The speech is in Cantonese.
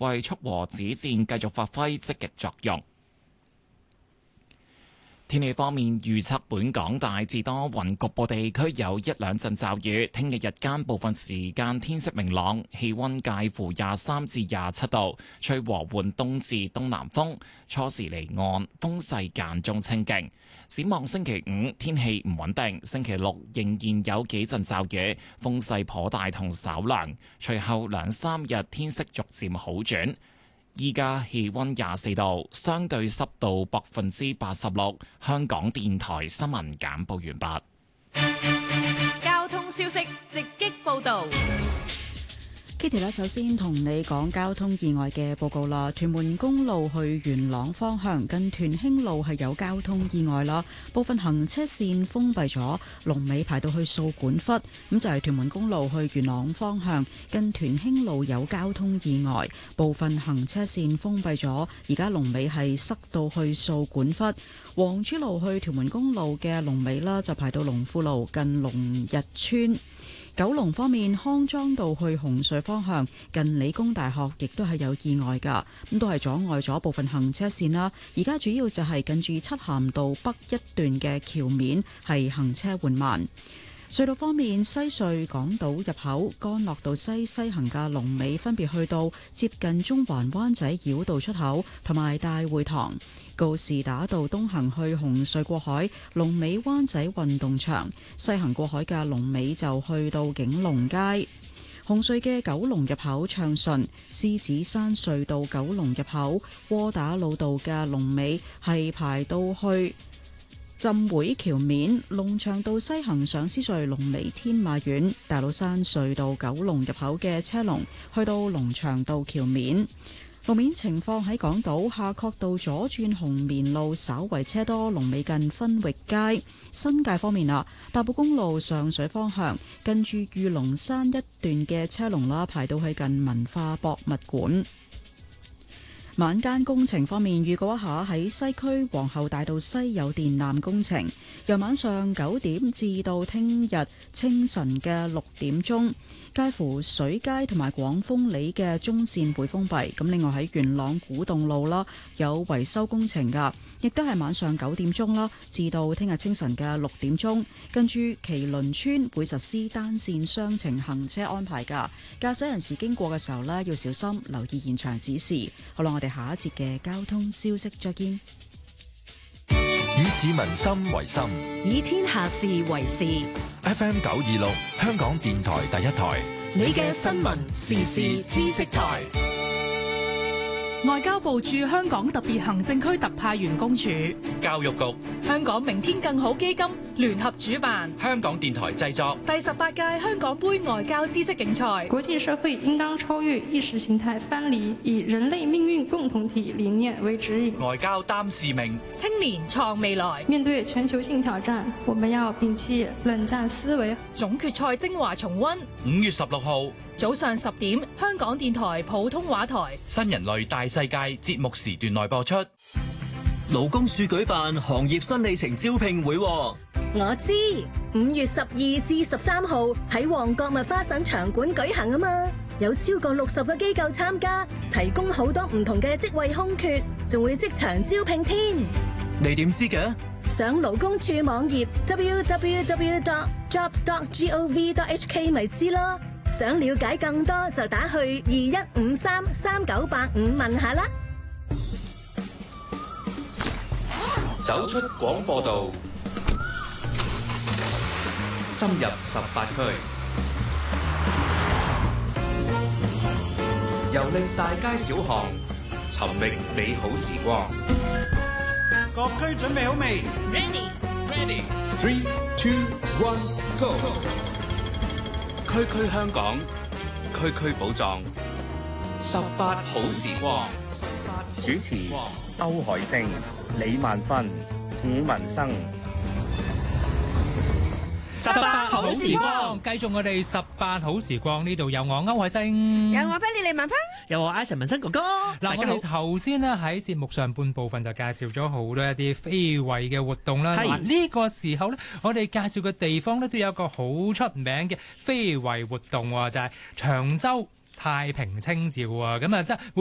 為促和止戰繼續發揮積極作用。天氣方面預測，本港大致多雲，局部地區有一兩陣驟雨。聽日日間部分時間天色明朗，氣溫介乎23至27度，吹和緩東至東南風，初時離岸，風勢間中清勁。展望星期五天氣唔穩定，星期六仍然有幾陣驟雨，風勢頗大同稍涼。隨後兩三日天色逐漸好轉。依家氣溫24度，相對濕度86%。香港電台新聞簡報完畢。交通消息直擊報道。 Kitty 咧，首先同你講交通意外嘅報告啦。屯門公路去元朗方向近屯興路係有交通意外啦，部分行車線封閉咗，龍尾排到去掃管笏。咁就係屯門公路去元朗方向近屯興路有交通意外，部分行車線封閉咗，而家龍尾係塞到去掃管笏。黃珠路去屯門公路嘅龍尾啦，就排到龍富路近龍日村。九龍方面，康莊道去紅隧方向近理工大學亦都係有意外㗎，咁都係阻礙咗部分行車線啦。而家主要就係近住漆咸道北一段嘅橋面係行車緩慢。隧道方面，西隧港島入口干諾道西行嘅龍尾分別去到接近中環灣仔繞道出口同埋大會堂。告士打道東行去紅隧過海，龍尾灣仔運動場；西行過海嘅龍尾就去到景隆街。紅隧嘅九龍入口暢順，獅子山隧道九龍入口窩打老道嘅龍尾係排到去浸會橋面。龍翔道西行上獅隧龍尾天馬苑，大老山隧道九龍入口嘅車龍去到龍翔道橋面。路面情況喺港島夏慤道左轉紅棉路稍為車多，龍尾近分域街。新界方面啦，大埔公路上水方向近住御龍山一段嘅車龍啦，排到去近文化博物館。晚間工程方面，預告一下喺西區皇后大道西有電纜工程，由晚上9點至到聽日清晨嘅6點鐘，介乎水街同埋廣豐里嘅中線會封閉。咁另外喺元朗古洞路啦，有維修工程噶，亦都係晚上9點鐘啦，至到聽日清晨嘅6點鐘，跟住麒麟村會實施單線雙程行車安排噶，駕駛人士經過嘅時候呢，要小心留意現場指示。好啦，我哋下一節嘅交通消息再見。 以市民心為心， 以天下事為事。 FM 926，香港電台第一台， 你嘅新聞時事知識台。 外交部駐香港特別行政區特派員公署、 教育局、 香港明天更好基金聯合主辦， 香港電台製作第18屆香港杯外交知識競賽。 國際社會應當超越意識形態藩籬，以人類命運共同體理念為指引。 外交擔使命， 青年創未來。 面對全球性挑戰，我們要摒棄冷戰思維。 總決賽精華重溫 5月16號早上10點，香港電台普通話台新人類大世界節目時段內播出。 勞工處舉辦行業新里程招聘會， 我知5月12至13號喺旺角麥花臣場館舉行啊嘛，有超過60個機構參加，提供好多唔同嘅職位空缺，仲會即場招聘添。 你點知嘅？ 上勞工處網頁 www.jobs.gov.hk 咪知咯。想了解更多就打去21533985問下啦。 走出廣播道，深入18區，遊歷大街小巷，尋覓美好時光。 各區準備好未 ？Ready， 3、2、1 Go！ 區區香港，區區寶藏，18好時光。 主持歐海星、李萬芬、伍文生。 18好時光，繼續我哋18好時光，呢度有我歐海星， 有我菲利李萬芬， 有我艾神文生哥哥。嗱，我哋頭先咧喺節目上半部分就介紹咗好多一啲非遺嘅活動啦。嗱，呢個時候咧，我哋介紹嘅地方咧都有一個好出名嘅非遺活動，就係長洲太平清醮啊。咁啊，即係